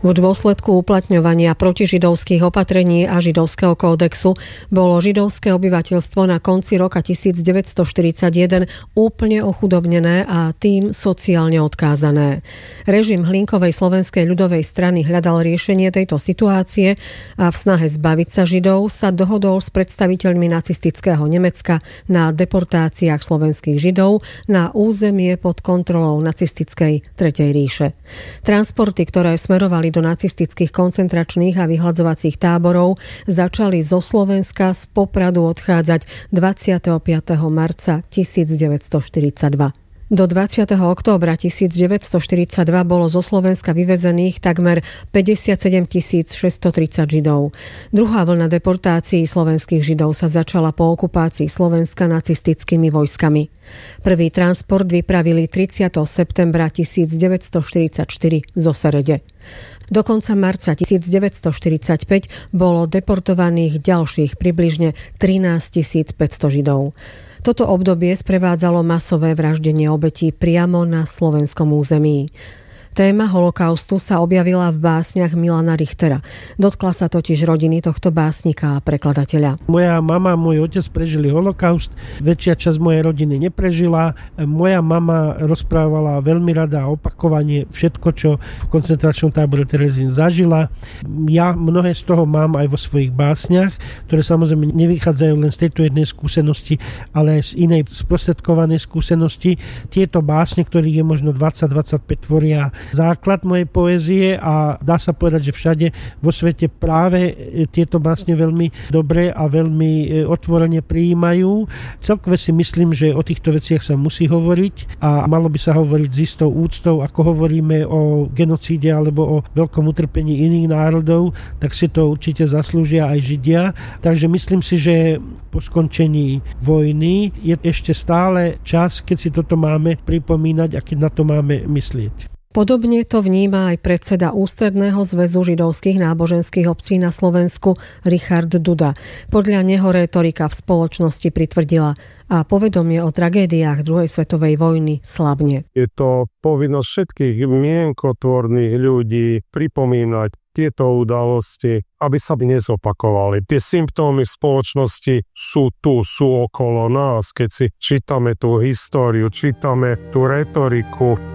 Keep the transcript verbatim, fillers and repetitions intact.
V dôsledku uplatňovania protižidovských opatrení a židovského kódexu bolo židovské obyvateľstvo na konci roka devätnásťstoštyridsaťjeden úplne ochudobnené a tým sociálne odkázané. Režim Hlinkovej slovenskej ľudovej strany hľadal riešenie tejto situácie a v snahe zbaviť sa Židov sa dohodol s predstaviteľmi nacistického Nemecka na deportáciách slovenských Židov na územie pod kontrolou nacistickej Tretej ríše. Transporty, ktoré smerovali do nacistických koncentračných a vyhľadzovacích táborov, začali zo Slovenska z Popradu odchádzať dvadsiateho piateho marca devätnásťstoštyridsaťdva. Do dvadsiateho októbra devätnásťstoštyridsaťdva bolo zo Slovenska vyvezených takmer päťdesiatsedem tisíc šesťstotridsať Židov. Druhá vlna deportácií slovenských Židov sa začala po okupácii Slovenska nacistickými vojskami. Prvý transport vypravili tridsiateho septembra devätnásťstoštyridsaťštyri zo Serede. Do konca marca devätnásťstoštyridsaťpäť bolo deportovaných ďalších približne trinásťtisícpäťsto Židov. Toto obdobie sprevádzalo masové vraždenie obetí priamo na slovenskom území. Téma holokaustu sa objavila v básniach Milana Richtera. Dotkla sa totiž rodiny tohto básnika a prekladateľa. Moja mama a môj otec prežili holokaust, väčšia časť mojej rodiny neprežila. Moja mama rozprávala veľmi rada a opakovane všetko, čo v koncentračnom tábore Terezín zažila. Ja mnohé z toho mám aj vo svojich básniach, ktoré samozrejme nevychádzajú len z tejto jednej skúsenosti, ale aj z inej sprostredkovanej skúsenosti. Tieto básne, ktorých je možno dvadsať dvadsaťpäť, tvoria základ mojej poézie a dá sa povedať, že všade vo svete práve tieto básne veľmi dobre a veľmi otvorene prijímajú. Celkové si myslím, že o týchto veciach sa musí hovoriť a malo by sa hovoriť s istou úctou, ako hovoríme o genocíde alebo o veľkom utrpení iných národov, tak si to určite zaslúžia aj Židia. Takže myslím si, že po skončení vojny je ešte stále čas, keď si toto máme pripomínať a keď na to máme myslieť. Podobne to vníma aj predseda Ústredného zväzu židovských náboženských obcí na Slovensku Richard Duda. Podľa neho rétorika v spoločnosti pritvrdila a povedomie o tragédiách druhej svetovej vojny slabne. Je to povinnosť všetkých mienkotvorných ľudí pripomínať tieto udalosti, aby sa nezopakovali. Tie symptómy v spoločnosti sú tu, sú okolo nás. Keď si čítame tú históriu, čítame tú retoriku,